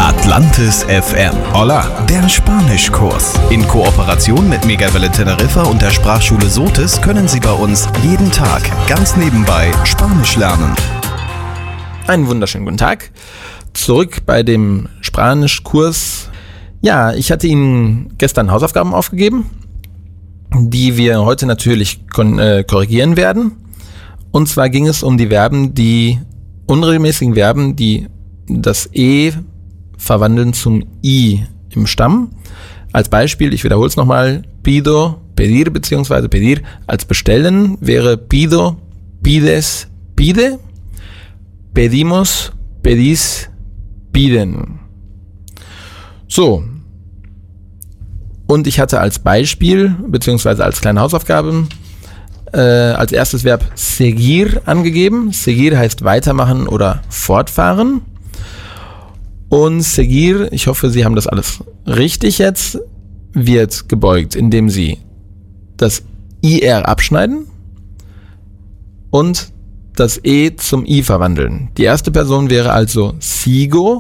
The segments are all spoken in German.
Atlantis FM. Hola, der Spanischkurs. In Kooperation mit Megawelle Teneriffa und der Sprachschule Sotis können Sie bei uns jeden Tag ganz nebenbei Spanisch lernen. Einen wunderschönen guten Tag. Zurück bei dem Spanischkurs. Ja, ich hatte Ihnen gestern Hausaufgaben aufgegeben, die wir heute natürlich korrigieren werden. Und zwar ging es um die unregelmäßigen Verben, die das E verwandeln zum I im Stamm. Als Beispiel, ich wiederhole es nochmal, pido, pedir bzw. pedir als bestellen wäre pido, pides, pide, pedimos, pedis, piden. So. Und ich hatte als Beispiel bzw. als kleine Hausaufgabe als erstes Verb seguir angegeben. Seguir heißt weitermachen oder fortfahren. Und seguir, ich hoffe, Sie haben das alles richtig jetzt, wird gebeugt, indem Sie das IR abschneiden und das E zum I verwandeln. Die erste Person wäre also sigo,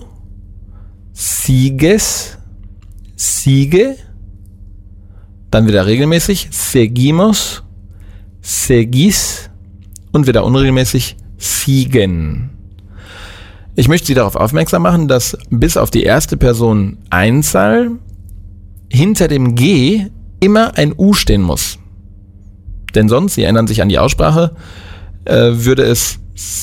sigues, sigue, dann wieder regelmäßig seguimos, seguis und wieder unregelmäßig siguen. Ich möchte Sie darauf aufmerksam machen, dass bis auf die erste Person Einzahl hinter dem G immer ein U stehen muss. Denn sonst, Sie erinnern sich an die Aussprache, würde es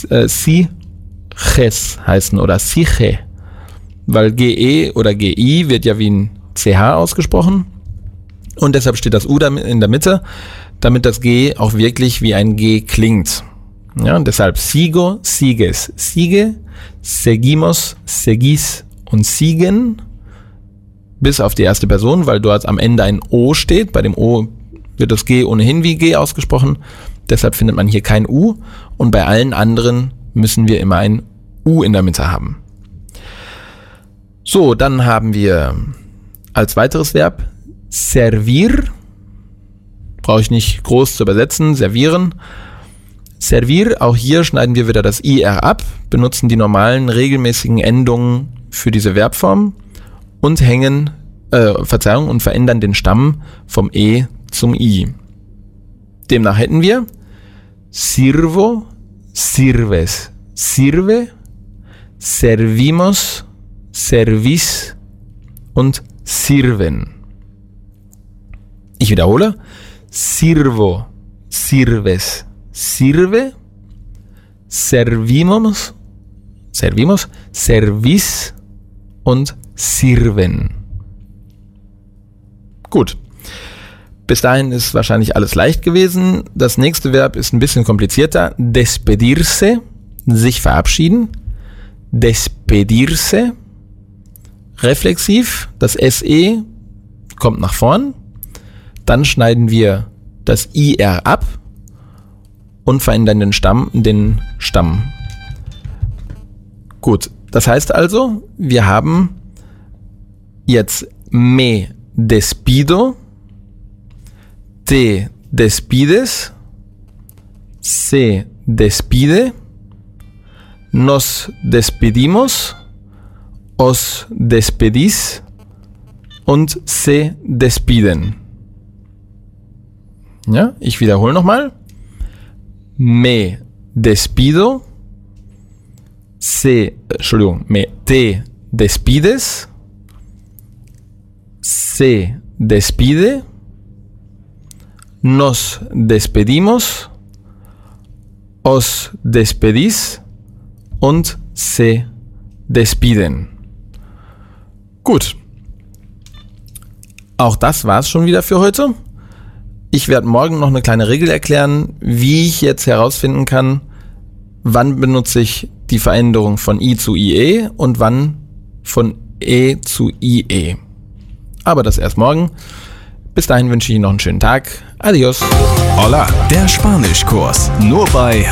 siges heißen oder sige, weil GE oder GI wird ja wie ein CH ausgesprochen und deshalb steht das U in der Mitte, damit das G auch wirklich wie ein G klingt. Ja, und deshalb sigo, sigues, sigue, seguimos, seguis und siguen bis auf die erste Person, weil dort am Ende ein O steht. Bei dem O wird das G ohnehin wie G ausgesprochen. Deshalb findet man hier kein U und bei allen anderen müssen wir immer ein U in der Mitte haben. So, dann haben wir als weiteres Verb servir. Brauche ich nicht groß zu übersetzen, servieren. Servir, auch hier schneiden wir wieder das IR ab, benutzen die normalen regelmäßigen Endungen für diese Verbform und verändern den Stamm vom E zum I. Demnach hätten wir sirvo, sirves, sirve, servimos, servis und sirven. Ich wiederhole, sirvo, sirves, sirve, servimos, servis und sirven. Gut. Bis dahin ist wahrscheinlich alles leicht gewesen. Das nächste Verb ist ein bisschen komplizierter. Despedirse, sich verabschieden. Despedirse. Reflexiv, das SE kommt nach vorn. Dann schneiden wir das IR ab und verändern den Stamm. Gut, das heißt also, wir haben jetzt me despido, te despides, se despide, nos despedimos, os despedís und se despiden. Ja, ich wiederhole nochmal. Me despido, me te despides, se despide, nos despedimos, os despedís und se despiden. Gut. Auch das war's schon wieder für heute. Ich werde morgen noch eine kleine Regel erklären, wie ich jetzt herausfinden kann, wann benutze ich die Veränderung von I zu IE und wann von E zu IE. Aber das erst morgen. Bis dahin wünsche ich Ihnen noch einen schönen Tag. Adios. Hola, der Spanischkurs. Nur bei